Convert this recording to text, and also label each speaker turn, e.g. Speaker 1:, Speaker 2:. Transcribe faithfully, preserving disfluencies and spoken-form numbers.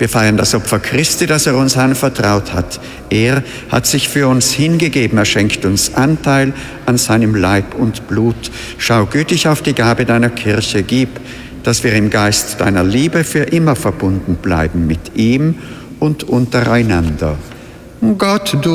Speaker 1: Wir feiern das Opfer Christi, das er uns anvertraut hat. Er hat sich für uns hingegeben, er schenkt uns Anteil an seinem Leib und Blut. Schau gütig auf die Gabe deiner Kirche, gib, dass wir im Geist deiner Liebe für immer verbunden bleiben mit ihm und untereinander. Gott, du